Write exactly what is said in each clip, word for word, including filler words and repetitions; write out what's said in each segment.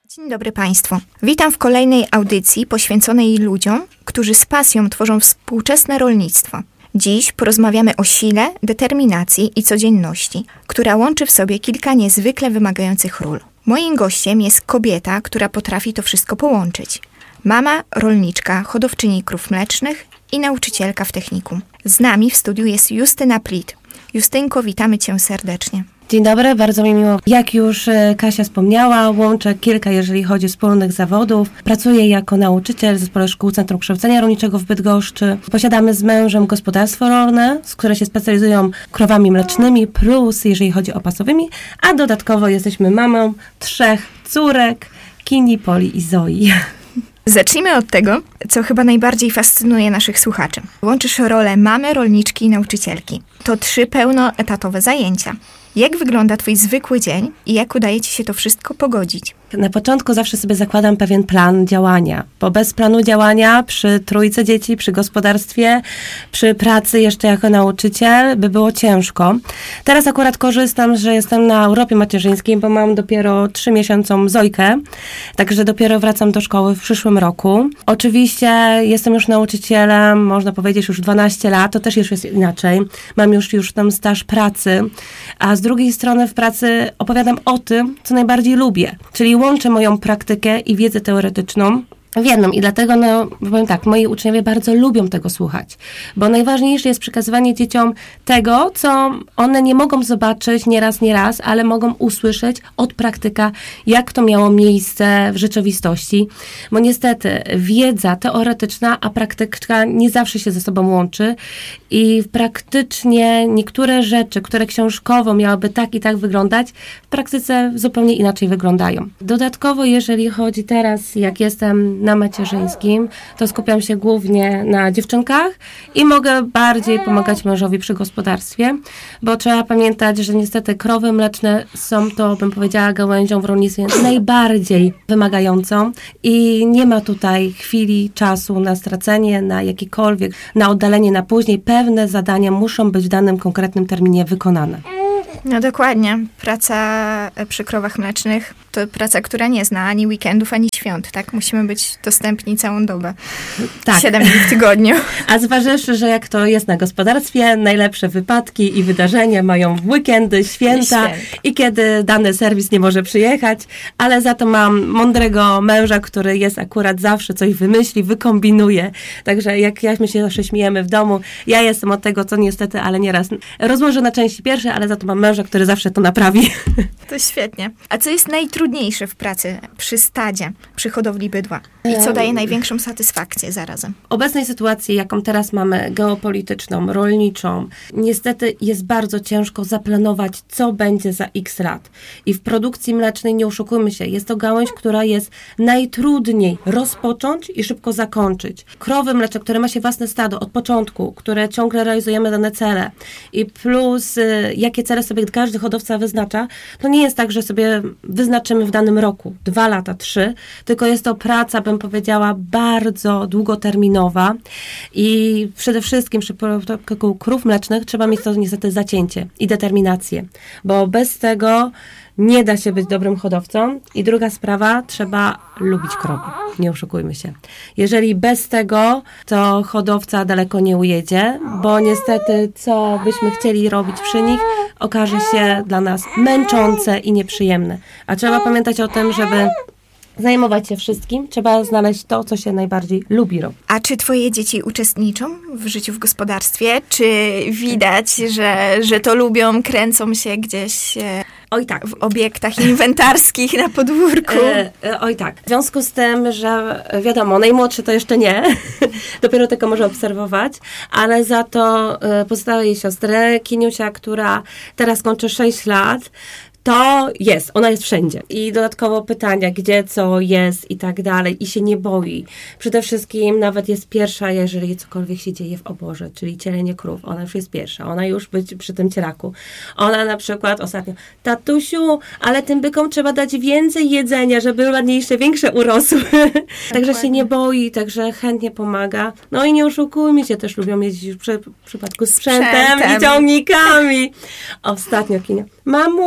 Dzień dobry Państwu. Witam w kolejnej audycji poświęconej ludziom, którzy z pasją tworzą współczesne rolnictwo. Dziś porozmawiamy o sile, determinacji i codzienności, która łączy w sobie kilka niezwykle wymagających ról. Moim gościem jest kobieta, która potrafi to wszystko połączyć. Mama, rolniczka, hodowczyni krów mlecznych i nauczycielka w technikum. Z nami w studiu jest Justyna Plit. Justynko, witamy Cię serdecznie. Dzień dobry, bardzo mi miło. Jak już Kasia wspomniała, łączę kilka, jeżeli chodzi o wspólnych zawodów. Pracuję jako nauczyciel w Zespole Szkół Centrum Kształcenia Rolniczego w Bydgoszczy. Posiadamy z mężem gospodarstwo rolne, z które się specjalizują krowami mlecznymi, plus jeżeli chodzi o pasowymi, a dodatkowo jesteśmy mamą trzech córek, Kini, Poli i Zoi. Zacznijmy od tego, co chyba najbardziej fascynuje naszych słuchaczy. Łączysz rolę mamy, rolniczki i nauczycielki. To trzy pełnoetatowe zajęcia. Jak wygląda Twój zwykły dzień i jak udaje Ci się to wszystko pogodzić? Na początku zawsze sobie zakładam pewien plan działania, bo bez planu działania przy trójce dzieci, przy gospodarstwie, przy pracy jeszcze jako nauczyciel by było ciężko. Teraz akurat korzystam, że jestem na urlopie macierzyńskim, bo mam dopiero trzy miesiącą Zojkę, także dopiero wracam do szkoły w przyszłym roku. Oczywiście jestem już nauczycielem, można powiedzieć już dwanaście lat, to też już jest inaczej. Mam już, już tam staż pracy, a z drugiej strony w pracy opowiadam o tym, co najbardziej lubię, czyli łączę moją praktykę i wiedzę teoretyczną w jedną i dlatego, no, powiem tak, moi uczniowie bardzo lubią tego słuchać, bo najważniejsze jest przekazywanie dzieciom tego, co one nie mogą zobaczyć nieraz, nieraz, ale mogą usłyszeć od praktyka, jak to miało miejsce w rzeczywistości, bo niestety wiedza teoretyczna, a praktyka nie zawsze się ze sobą łączy i praktycznie niektóre rzeczy, które książkowo miałyby tak i tak wyglądać, w praktyce zupełnie inaczej wyglądają. Dodatkowo, jeżeli chodzi teraz, jak jestem na macierzyńskim, to skupiam się głównie na dziewczynkach i mogę bardziej pomagać mężowi przy gospodarstwie, bo trzeba pamiętać, że niestety krowy mleczne są to, bym powiedziała, gałęzią w rolnictwie najbardziej wymagającą i nie ma tutaj chwili, czasu na stracenie, na jakikolwiek, na oddalenie na później. Pewne zadania muszą być w danym konkretnym terminie wykonane. No dokładnie. Praca przy krowach mlecznych to praca, która nie zna ani weekendów, ani świąt, tak? Musimy być dostępni całą dobę. Tak. Siedem dni w tygodniu. A zważywszy, że jak to jest na gospodarstwie, najlepsze wypadki i wydarzenia mają w weekendy, święta i, i kiedy dany serwis nie może przyjechać, ale za to mam mądrego męża, który jest akurat zawsze coś wymyśli, wykombinuje. Także jak ja my się zawsze śmiejemy w domu, ja jestem od tego, co niestety, ale nieraz rozłożę na części pierwsze, ale za to mam męża, który zawsze to naprawi. To świetnie. A co jest najtrudniejsze w pracy przy stadzie, przy hodowli bydła? I co daje największą satysfakcję zarazem? W obecnej sytuacji, jaką teraz mamy, geopolityczną, rolniczą, niestety jest bardzo ciężko zaplanować, co będzie za x lat. I w produkcji mlecznej, nie oszukujmy się, jest to gałąź, która jest najtrudniej rozpocząć i szybko zakończyć. Krowy mleczne, które ma się własne stado od początku, które ciągle realizujemy dane cele i plus y, jakie cele sobie każdy hodowca wyznacza, to nie jest tak, że sobie wyznaczymy w danym roku dwa lata, trzy, tylko jest to praca, bym powiedziała, bardzo długoterminowa i przede wszystkim przy produkcji krów mlecznych trzeba mieć to niestety zacięcie i determinację, bo bez tego nie da się być dobrym hodowcą. I druga sprawa, trzeba lubić krowy. Nie oszukujmy się. Jeżeli bez tego, to hodowca daleko nie ujedzie, bo niestety co byśmy chcieli robić przy nich, okaże się dla nas męczące i nieprzyjemne. A trzeba pamiętać o tym, żeby zajmować się wszystkim, trzeba znaleźć to, co się najbardziej lubi robić. A czy Twoje dzieci uczestniczą w życiu w gospodarstwie? Czy widać, że, że to lubią, kręcą się gdzieś oj tak, w obiektach inwentarskich na podwórku? E, e, oj tak. W związku z tym, że wiadomo, najmłodszy to jeszcze nie, dopiero tylko może obserwować, ale za to e, pozostałe jej siostry, Kiniusia, która teraz kończy sześć lat, to jest, ona jest wszędzie. I dodatkowo pytania, gdzie co jest i tak dalej. I się nie boi. Przede wszystkim nawet jest pierwsza, jeżeli cokolwiek się dzieje w oborze, czyli cielenie krów. Ona już jest pierwsza. Ona już być przy tym cielaku. Ona na przykład ostatnio, tatusiu, ale tym bykom trzeba dać więcej jedzenia, żeby ładniejsze, większe urosły. Także się nie boi, także chętnie pomaga. No i nie oszukujmy się, też lubią jeździć w, przy, w przypadku z sprzętem, sprzętem i ciągnikami. Ostatnio Kinia. Mamuś, a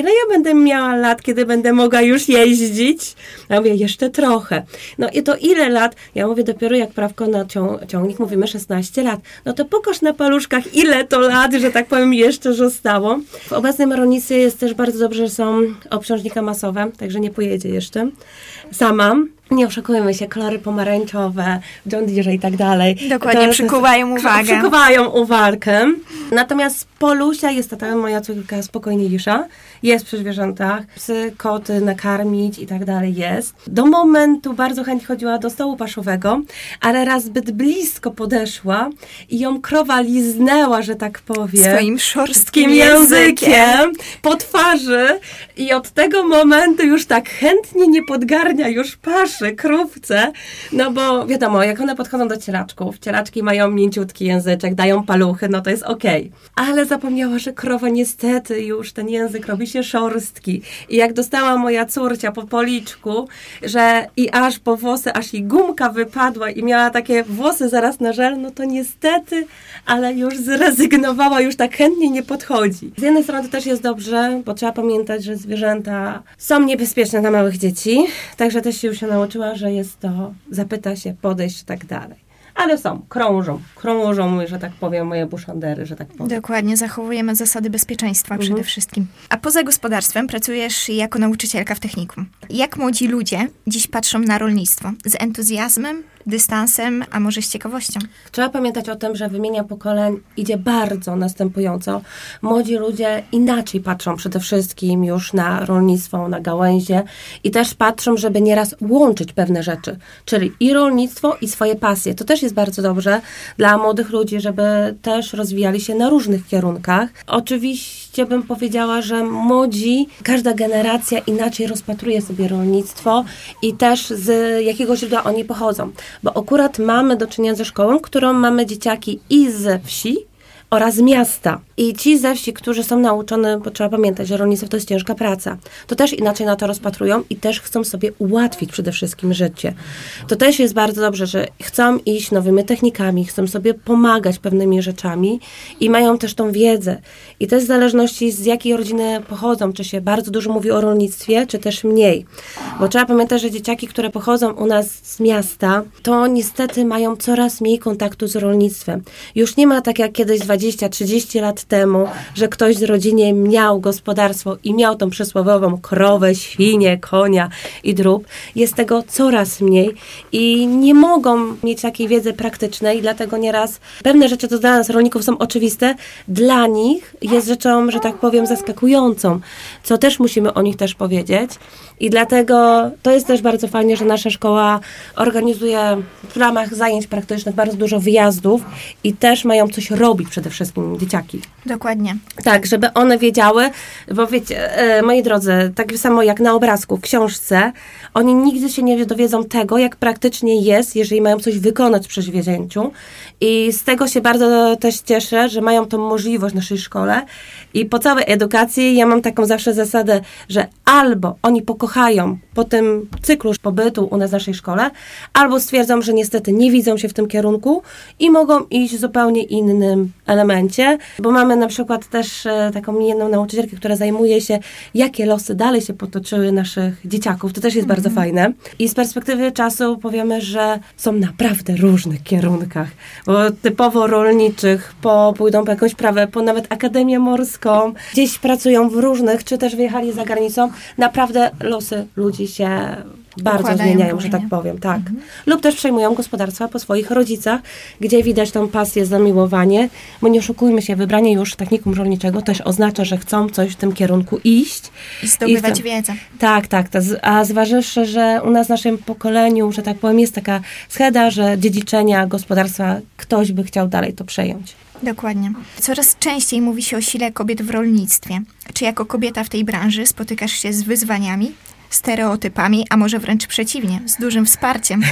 ile ja będę miała lat, kiedy będę mogła już jeździć? Ja mówię, jeszcze trochę. No i to ile lat? Ja mówię, dopiero jak prawko na cią- ciągnik, mówimy szesnaście lat. No to pokaż na paluszkach, ile to lat, że tak powiem, jeszcze zostało. W obecnym rolnictwie jest też bardzo dobrze, że są obciążniki masowe, także nie pojedzie jeszcze sama. Nie oszukujmy się, kolory pomarańczowe, John Deere i tak dalej. Dokładnie, to, przykuwają to, uwagę. Przykuwają uwagę. Natomiast Polusia jest ta moja córka spokojniejsza. Jest przy zwierzętach. Psy, koty nakarmić i tak dalej jest. Do momentu bardzo chętnie chodziła do stołu paszowego, ale raz zbyt blisko podeszła i ją krowa liznęła, że tak powiem. Swoim szorstkim językiem. językiem po twarzy i od tego momentu już tak chętnie nie podgarnia już paszy krówce, no bo wiadomo, jak one podchodzą do cielaczków, cielaczki mają mięciutki języczek, dają paluchy, no to jest okej. Ale zapomniała, że krowa niestety już ten język robi się szorstki. I jak dostała moja córcia po policzku, że i aż po włosy, aż i gumka wypadła i miała takie włosy zaraz na żel, no to niestety, ale już zrezygnowała, już tak chętnie nie podchodzi. Z jednej strony to też jest dobrze, bo trzeba pamiętać, że zwierzęta są niebezpieczne dla małych dzieci, także też się już się nauczyła, że jest to, zapyta się, podejść i tak dalej. Ale są, krążą, krążą, że tak powiem, moje buszandery, że tak powiem. Dokładnie, zachowujemy zasady bezpieczeństwa Mhm. przede wszystkim. A poza gospodarstwem pracujesz jako nauczycielka w technikum. Jak młodzi ludzie dziś patrzą na rolnictwo? Z entuzjazmem, dystansem, a może z ciekawością? Trzeba pamiętać o tym, że wymiana pokoleń idzie bardzo następująco. Młodzi ludzie inaczej patrzą przede wszystkim już na rolnictwo, na gałęzie i też patrzą, żeby nieraz łączyć pewne rzeczy, czyli i rolnictwo, i swoje pasje. To też jest bardzo dobrze dla młodych ludzi, żeby też rozwijali się na różnych kierunkach. Oczywiście bym powiedziała, że młodzi, każda generacja inaczej rozpatruje sobie rolnictwo i też z jakiego źródła oni pochodzą. Bo akurat mamy do czynienia ze szkołą, którą mamy dzieciaki i ze wsi oraz z miasta. I ci ze wsi, którzy są nauczone, bo trzeba pamiętać, że rolnictwo to jest ciężka praca, to też inaczej na to rozpatrują i też chcą sobie ułatwić przede wszystkim życie. To też jest bardzo dobrze, że chcą iść nowymi technikami, chcą sobie pomagać pewnymi rzeczami i mają też tą wiedzę. I też w zależności z jakiej rodziny pochodzą, czy się bardzo dużo mówi o rolnictwie, czy też mniej. Bo trzeba pamiętać, że dzieciaki, które pochodzą u nas z miasta, to niestety mają coraz mniej kontaktu z rolnictwem. Już nie ma tak jak kiedyś dwadzieścia trzydzieści lat temu, że ktoś z rodziny miał gospodarstwo i miał tą przysłowiową krowę, świnię, konia i drób. Jest tego coraz mniej i nie mogą mieć takiej wiedzy praktycznej, dlatego nieraz pewne rzeczy, to dla nas rolników są oczywiste, dla nich jest rzeczą, że tak powiem, zaskakującą, co też musimy o nich też powiedzieć. I dlatego to jest też bardzo fajnie, że nasza szkoła organizuje w ramach zajęć praktycznych bardzo dużo wyjazdów i też mają coś robić przede wszystkim dzieciaki. Dokładnie. Tak, żeby one wiedziały, bo wiecie, e, moi drodzy, tak samo jak na obrazku, w książce, oni nigdy się nie dowiedzą tego, jak praktycznie jest, jeżeli mają coś wykonać przy zwierzęciu. I z tego się bardzo też cieszę, że mają tą możliwość w naszej szkole. I po całej edukacji ja mam taką zawsze zasadę, że albo oni pokochają po tym cyklu pobytu u nas w naszej szkole, albo stwierdzą, że niestety nie widzą się w tym kierunku i mogą iść w zupełnie innym elemencie, bo mamy na przykład też e, taką jedną nauczycielkę, która zajmuje się, jakie losy dalej się potoczyły naszych dzieciaków. To też jest mm-hmm. bardzo fajne. I z perspektywy czasu powiemy, że są naprawdę różnych kierunkach, bo typowo rolniczych, po, pójdą po jakąś prawę, po nawet Akademię Morską, gdzieś pracują w różnych, czy też wyjechali za granicą. Naprawdę losy ludzi się bardzo Układają zmieniają, różnie. że tak powiem, tak. Mhm. Lub też przejmują gospodarstwa po swoich rodzicach, gdzie widać tą pasję, zamiłowanie, bo nie oszukujmy się, wybranie już technikum rolniczego też oznacza, że chcą coś w tym kierunku iść. I zdobywać I wiedzę. Tak, tak. To, a zważywszy, że u nas w naszym pokoleniu, że tak powiem, jest taka scheda, że dziedziczenia gospodarstwa ktoś by chciał dalej to przejąć. Dokładnie. Coraz częściej mówi się o sile kobiet w rolnictwie. Czy jako kobieta w tej branży spotykasz się z wyzwaniami, stereotypami, a może wręcz przeciwnie, z dużym wsparciem?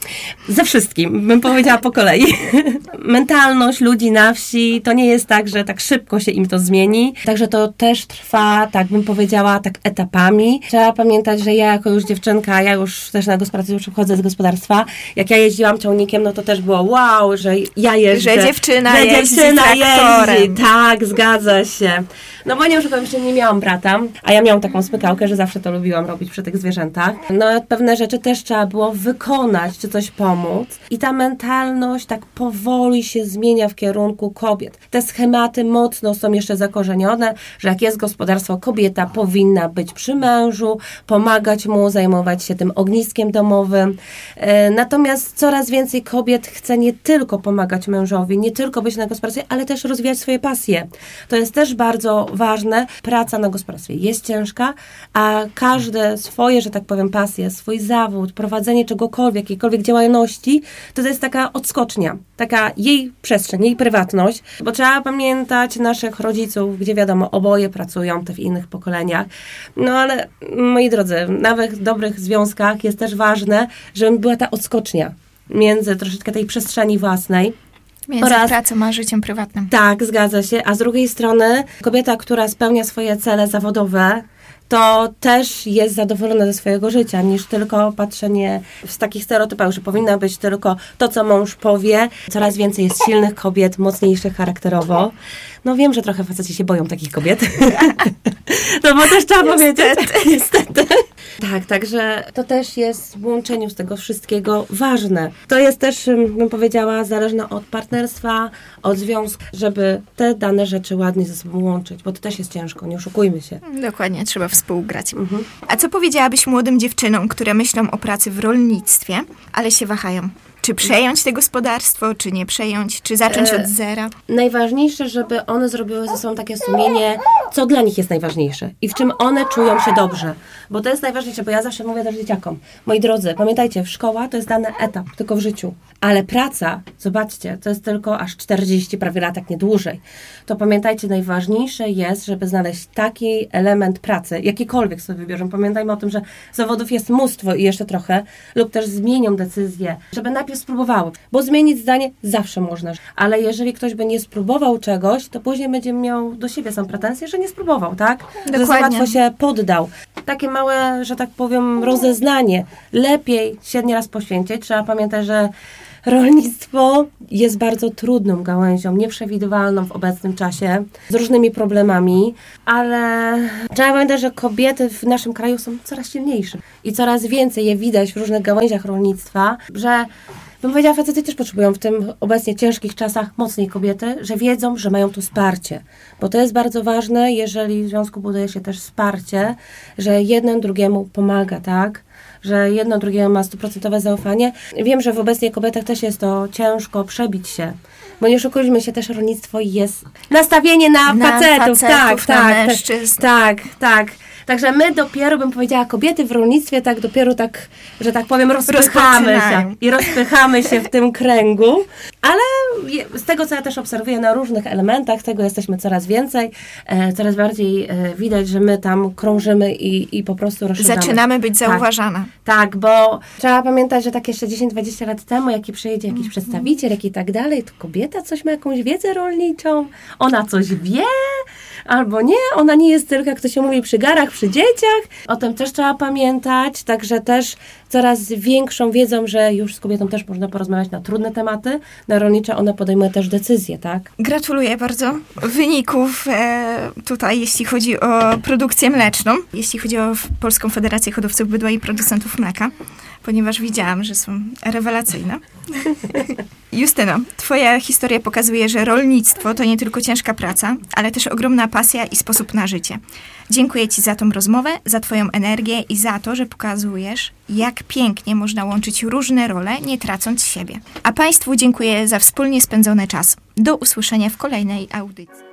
Ze wszystkim, bym powiedziała po kolei. Mentalność ludzi na wsi, to nie jest tak, że tak szybko się im to zmieni. Także to też trwa, tak bym powiedziała, tak etapami. Trzeba pamiętać, że ja jako już dziewczynka, ja już też na gospodarstwie przychodzę z gospodarstwa. Jak ja jeździłam ciągnikiem, no to też było wow, że ja jeżdżę. Że dziewczyna że jeździ dziewczyna traktorem. jeździ. Tak, zgadza się. No bo nie oszukam, że nie miałam brata, a ja miałam taką smykałkę, że zawsze to lubiłam robić przy tych zwierzętach. No pewne rzeczy też trzeba było wykonać, czy coś pomóc. I ta mentalność tak powoli się zmienia w kierunku kobiet. Te schematy mocno są jeszcze zakorzenione, że jak jest gospodarstwo, kobieta powinna być przy mężu, pomagać mu, zajmować się tym ogniskiem domowym. E, natomiast coraz więcej kobiet chce nie tylko pomagać mężowi, nie tylko być na gospodarstwie, ale też rozwijać swoje pasje. To jest też bardzo ważne. Praca na gospodarstwie jest ciężka, a każde swoje, że tak powiem, pasje, swój zawód, prowadzenie czegokolwiek, jakiejkolwiek działalności, to, to jest taka odskocznia, taka jej przestrzeń, jej prywatność, bo trzeba pamiętać naszych rodziców, gdzie wiadomo, oboje pracują, te w innych pokoleniach. No ale, moi drodzy, nawet w dobrych związkach jest też ważne, żeby była ta odskocznia między troszeczkę tej przestrzeni własnej. Między oraz, pracą a życiem prywatnym. Tak, zgadza się. A z drugiej strony kobieta, która spełnia swoje cele zawodowe, to też jest zadowolona ze swojego życia, niż tylko patrzenie z takich stereotypów, że powinna być tylko to, co mąż powie. Coraz więcej jest silnych kobiet, mocniejszych charakterowo. No wiem, że trochę faceci się boją takich kobiet. No bo też trzeba Niestety. powiedzieć. Niestety. Tak, także to też jest w łączeniu z tego wszystkiego ważne. To jest też, bym powiedziała, zależne od partnerstwa, od związku, żeby te dane rzeczy ładnie ze sobą łączyć, bo to też jest ciężko, nie oszukujmy się. Dokładnie, trzeba współgrać. Mhm. A co powiedziałabyś młodym dziewczynom, które myślą o pracy w rolnictwie, ale się wahają? Czy przejąć to gospodarstwo, czy nie przejąć, czy zacząć E, od zera? Najważniejsze, żeby one zrobiły ze sobą takie sumienie, co dla nich jest najważniejsze i w czym one czują się dobrze. Bo to jest najważniejsze, bo ja zawsze mówię też dzieciakom. Moi drodzy, pamiętajcie, szkoła to jest dany etap, tylko w życiu. Ale praca, zobaczcie, to jest tylko aż czterdzieści prawie lat, jak nie dłużej. To pamiętajcie, najważniejsze jest, żeby znaleźć taki element pracy, jakikolwiek sobie wybierzą. Pamiętajmy o tym, że zawodów jest mnóstwo i jeszcze trochę, lub też zmienią decyzję, żeby najpierw spróbowały, bo zmienić zdanie zawsze można, ale jeżeli ktoś by nie spróbował czegoś, to później będzie miał do siebie sam pretensje, że nie spróbował, tak? Dokładnie. Że za łatwo się poddał. Takie małe, że tak powiem, rozeznanie. Lepiej się nieraz poświęcić. Trzeba pamiętać, że rolnictwo jest bardzo trudną gałęzią, nieprzewidywalną w obecnym czasie, z różnymi problemami, ale trzeba pamiętać, że kobiety w naszym kraju są coraz silniejsze i coraz więcej je widać w różnych gałęziach rolnictwa, że bym powiedziała, facety też potrzebują w tym obecnie ciężkich czasach mocnej kobiety, że wiedzą, że mają tu wsparcie. Bo to jest bardzo ważne, jeżeli w związku buduje się też wsparcie, że jeden drugiemu pomaga, tak? Że jedno drugiemu ma stuprocentowe zaufanie. Wiem, że w obecnie kobietach też jest to ciężko przebić się. Bo nie oszukujmy się, też rolnictwo jest nastawienie na, na facetów. facetów, tak, na tak, mężczyzn. tak, tak. Także my dopiero, bym powiedziała, kobiety w rolnictwie tak dopiero tak, że tak powiem, rozpychamy się i rozpychamy się w tym kręgu, ale je, z tego, co ja też obserwuję na różnych elementach, tego jesteśmy coraz więcej, e, coraz bardziej e, widać, że my tam krążymy i, i po prostu rozszerzamy. Zaczynamy być zauważane. Tak, tak, bo trzeba pamiętać, że tak jeszcze dziesięć dwadzieścia lat temu, jaki przyjedzie jakiś mm. przedstawiciel, jak i tak dalej, to kobieta coś ma, jakąś wiedzę rolniczą, ona coś wie, albo nie, ona nie jest tylko, jak to się mówi, przy garach, przy dzieciach. O tym też trzeba pamiętać, także też coraz większą wiedzą, że już z kobietą też można porozmawiać na trudne tematy, na rolnicze one podejmują też decyzje, tak? Gratuluję bardzo wyników e, tutaj, jeśli chodzi o produkcję mleczną, jeśli chodzi o Polską Federację Hodowców Bydła i Producentów Mleka, ponieważ widziałam, że są rewelacyjne. Justyno, twoja historia pokazuje, że rolnictwo to nie tylko ciężka praca, ale też ogromna pasja i sposób na życie. Dziękuję ci za tą rozmowę, za twoją energię i za to, że pokazujesz, jak pięknie można łączyć różne role, nie tracąc siebie. A państwu dziękuję za wspólnie spędzony czas. Do usłyszenia w kolejnej audycji.